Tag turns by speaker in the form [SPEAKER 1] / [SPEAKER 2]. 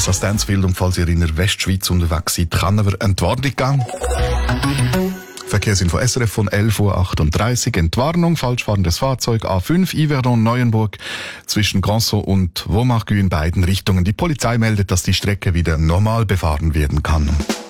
[SPEAKER 1] bis ans Denzwild und falls ihr in der Westschweiz unterwegs seid, kann aber Entwarnung gehen. Verkehrsinfo SRF von 11.38 Uhr. Entwarnung, falschfahrendes Fahrzeug A5 Yverdon-Neuenburg zwischen Granson und Vaumargues in beiden Richtungen. Die Polizei meldet, dass die Strecke wieder normal befahren werden kann.